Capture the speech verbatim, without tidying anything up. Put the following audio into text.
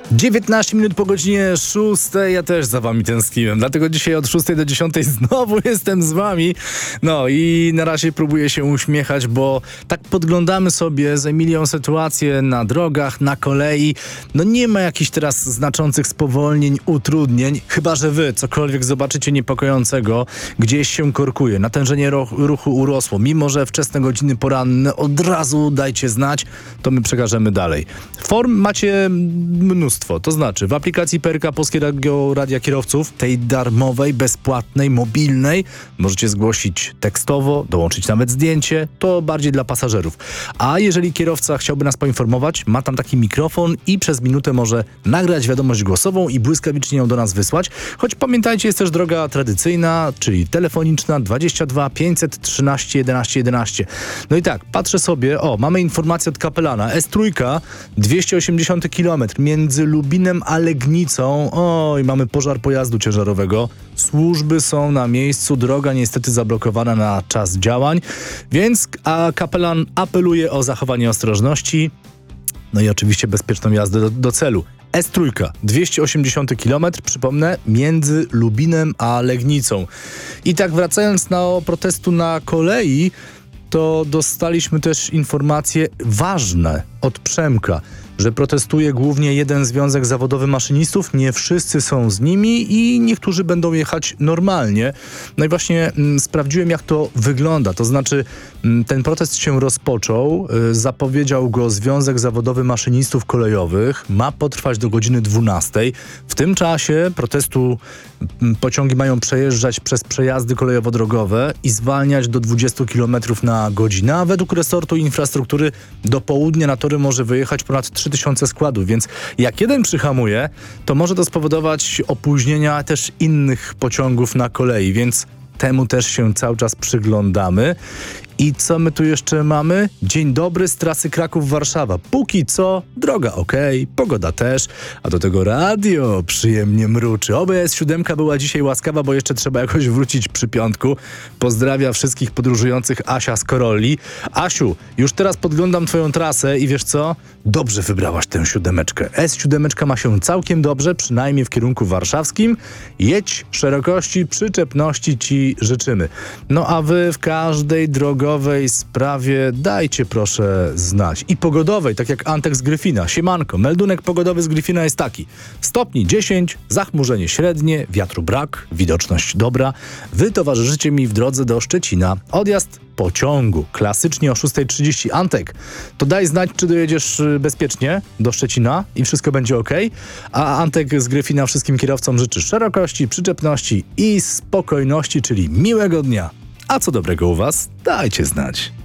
dziewiętnaście minut po godzinie szóstej, ja też za wami tęskniłem, dlatego dzisiaj od szóstej do dziesiątej znowu jestem z wami. No i na razie próbuję się uśmiechać, bo tak podglądamy sobie z Emilią sytuację na drogach, na kolei. No nie ma jakichś teraz znaczących spowolnień, utrudnień, chyba że wy cokolwiek zobaczycie niepokojącego, gdzieś się korkuje, natężenie ruchu urosło, mimo że wczesne godziny poranne, od razu dajcie znać, to my przekażemy dalej. Form macie mnóstwo. To znaczy w aplikacji P R K Polskiego Radia Kierowców, tej darmowej, bezpłatnej, mobilnej, możecie zgłosić tekstowo, dołączyć nawet zdjęcie, to bardziej dla pasażerów. A jeżeli kierowca chciałby nas poinformować, ma tam taki mikrofon i przez minutę może nagrać wiadomość głosową i błyskawicznie ją do nas wysłać. Choć pamiętajcie, jest też droga tradycyjna, czyli telefoniczna dwadzieścia dwa pięćset trzynaście jedenaście jedenaście. No i tak, patrzę sobie, o, mamy informację od kapelana. S trzy, dwieście osiemdziesiąt kilometrów między Lubinem a Legnicą. Oj, mamy pożar pojazdu ciężarowego. Służby są na miejscu, droga niestety zablokowana na czas działań, więc a kapelan apeluje o zachowanie ostrożności, no i oczywiście bezpieczną jazdę do, do celu. S trzy, dwieście osiemdziesiąt kilometrów, przypomnę, między Lubinem a Legnicą. I tak wracając do protestu na kolei, to dostaliśmy też informacje ważne od Przemka, że protestuje głównie jeden związek zawodowy maszynistów, nie wszyscy są z nimi i niektórzy będą jechać normalnie. No i właśnie m, sprawdziłem, jak to wygląda, to znaczy m, ten protest się rozpoczął, y, zapowiedział go Związek Zawodowy Maszynistów Kolejowych, ma potrwać do godziny dwunastej. W tym czasie protestu m, pociągi mają przejeżdżać przez przejazdy kolejowo-drogowe i zwalniać do dwudziestu kilometrów na godzinę, a według resortu infrastruktury do południa na tory może wyjechać ponad trzy tysiące składów, więc jak jeden przyhamuje, to może to spowodować opóźnienia też innych pociągów na kolei, więc temu też się cały czas przyglądamy. I co my tu jeszcze mamy? Dzień dobry z trasy Kraków-Warszawa. Póki co droga okej, okay, pogoda też, a do tego radio przyjemnie mruczy. Oby S siedem była dzisiaj łaskawa, bo jeszcze trzeba jakoś wrócić przy piątku. Pozdrawia wszystkich podróżujących Asia z Korolli. Asiu, już teraz podglądam twoją trasę i wiesz co? Dobrze wybrałaś tę siódemeczkę. S siedem ma się całkiem dobrze, przynajmniej w kierunku warszawskim. Jedź, szerokości, przyczepności ci życzymy. No a wy w każdej drogowej sprawie dajcie proszę znać. I pogodowej, tak jak Antek z Gryfina. Siemanko, meldunek pogodowy z Gryfina jest taki. Stopni dziesięć, zachmurzenie średnie, wiatru brak, widoczność dobra. Wy towarzyszycie mi w drodze do Szczecina. Odjazd pociągu. Klasycznie o szósta trzydzieści. Antek, to daj znać, czy dojedziesz bezpiecznie do Szczecina i wszystko będzie ok. A Antek z Gryfina wszystkim kierowcom życzy szerokości, przyczepności i spokojności, czyli miłego dnia. A co dobrego u was? Dajcie znać.